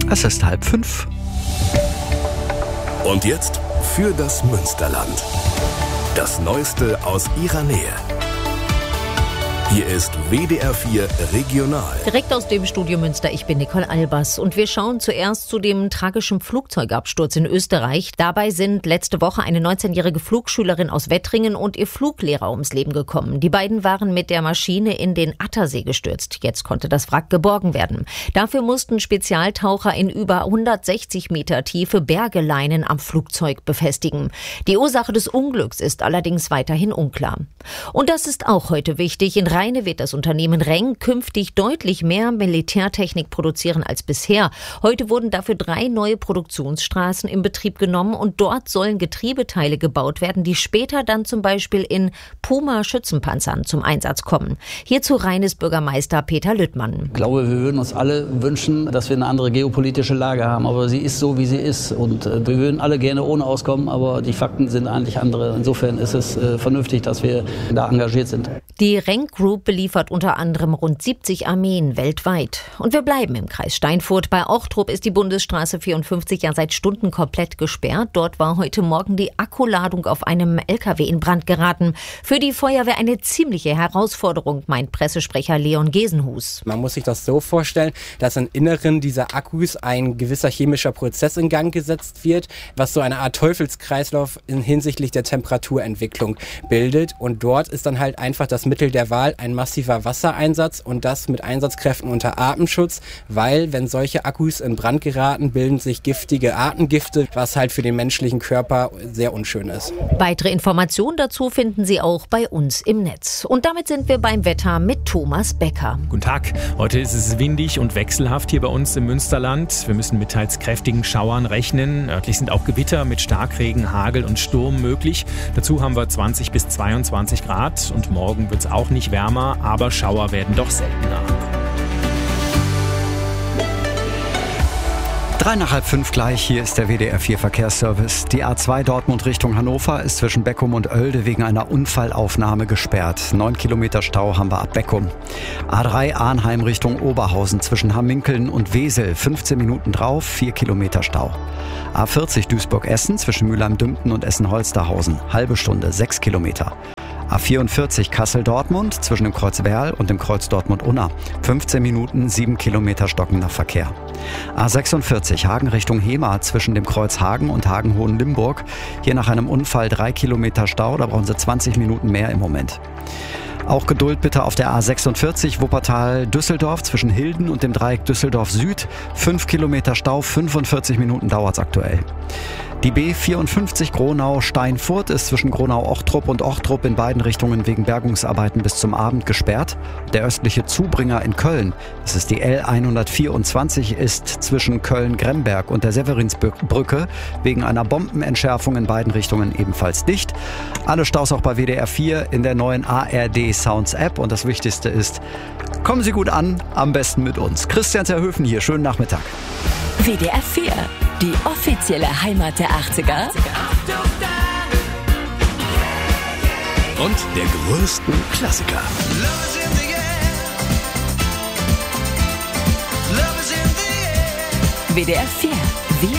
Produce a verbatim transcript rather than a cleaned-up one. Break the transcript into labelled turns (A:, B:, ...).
A: Es ist halb fünf.
B: Und jetzt für das Münsterland. Das Neueste aus ihrer Nähe. Hier ist W D R vier Regional.
C: Direkt aus dem Studio Münster, ich bin Nicole Albers und wir schauen zuerst zu dem tragischen Flugzeugabsturz in Österreich. Dabei sind letzte Woche eine neunzehnjährige Flugschülerin aus Wettringen und ihr Fluglehrer ums Leben gekommen. Die beiden waren mit der Maschine in den Attersee gestürzt. Jetzt konnte das Wrack geborgen werden. Dafür mussten Spezialtaucher in über hundertsechzig Meter Tiefe Bergeleinen am Flugzeug befestigen. Die Ursache des Unglücks ist allerdings weiterhin unklar. Und das ist auch heute wichtig. In Rheine wird das Unternehmen Reng künftig deutlich mehr Militärtechnik produzieren als bisher. Heute wurden dafür drei neue Produktionsstraßen in Betrieb genommen und dort sollen Getriebeteile gebaut werden, die später dann zum Beispiel in Puma-Schützenpanzern zum Einsatz kommen. Hierzu Rheines Bürgermeister Peter Lüttmann.
D: Ich glaube, wir würden uns alle wünschen, dass wir eine andere geopolitische Lage haben, aber sie ist so, wie sie ist und wir würden alle gerne ohne auskommen, aber die Fakten sind eigentlich andere. Insofern ist es äh, vernünftig, dass wir da engagiert sind.
C: Die Reng Group beliefert unter anderem rund siebzig Armeen weltweit. Und wir bleiben im Kreis Steinfurt. Bei Ochtrup ist die Bundesstraße vierundfünfzig ja seit Stunden komplett gesperrt. Dort war heute Morgen die Akkuladung auf einem L K W in Brand geraten. Für die Feuerwehr eine ziemliche Herausforderung, meint Pressesprecher Leon Gesenhus.
E: Man muss sich das so vorstellen, dass im Inneren dieser Akkus ein gewisser chemischer Prozess in Gang gesetzt wird, was so eine Art Teufelskreislauf in hinsichtlich der Temperaturentwicklung bildet. Und dort ist dann halt einfach das Mittel der Wahl ein massiver Wassereinsatz und das mit Einsatzkräften unter Atemschutz, weil wenn solche Akkus in Brand geraten, bilden sich giftige Atemgifte, was halt für den menschlichen Körper sehr unschön ist.
C: Weitere Informationen dazu finden Sie auch bei uns im Netz. Und damit sind wir beim Wetter mit Thomas Becker.
F: Guten Tag. Heute ist es windig und wechselhaft hier bei uns im Münsterland. Wir müssen mit teils kräftigen Schauern rechnen. Örtlich sind auch Gewitter mit Starkregen, Hagel und Sturm möglich. Dazu haben wir zwanzig bis zweiundzwanzig Grad und morgen wird es auch nicht wärmer, aber Schauer werden doch seltener.
A: Drei nach halb fünf gleich, hier ist der W D R vier Verkehrsservice. Die A zwei Dortmund Richtung Hannover ist zwischen Beckum und Oelde wegen einer Unfallaufnahme gesperrt. Neun Kilometer Stau haben wir ab Beckum. A drei Arnheim Richtung Oberhausen zwischen Hamminkeln und Wesel, fünfzehn Minuten drauf, vier Kilometer Stau. A vierzig Duisburg-Essen zwischen Mülheim-Dümpten und Essen-Holsterhausen, halbe Stunde, sechs Kilometer. A vierundvierzig Kassel-Dortmund zwischen dem Kreuz Werl und dem Kreuz Dortmund-Unna. fünfzehn Minuten, sieben Kilometer stockender Verkehr. A sechsundvierzig Hagen Richtung Hemer zwischen dem Kreuz Hagen und Hagen-Hohen-Limburg. Hier nach einem Unfall drei Kilometer Stau, da brauchen Sie zwanzig Minuten mehr im Moment. Auch Geduld bitte auf der A sechsundvierzig Wuppertal-Düsseldorf zwischen Hilden und dem Dreieck Düsseldorf Süd. fünf Kilometer Stau, fünfundvierzig Minuten dauert es aktuell. Die B vierundfünfzig Gronau-Steinfurt ist zwischen Gronau-Ochtrup und Ochtrup in beiden Richtungen wegen Bergungsarbeiten bis zum Abend gesperrt. Der östliche Zubringer in Köln, das ist die L hundertvierundzwanzig, ist zwischen Köln-Gremberg und der Severinsbrücke wegen einer Bombenentschärfung in beiden Richtungen ebenfalls dicht. Alle Staus auch bei W D R vier in der neuen A R D Sounds App. Und das Wichtigste ist, kommen Sie gut an, am besten mit uns. Christian Zerhöfen hier, schönen Nachmittag.
G: W D R vier, die offizielle Heimat der achtziger
B: und der größten Klassiker.
G: W D R vier.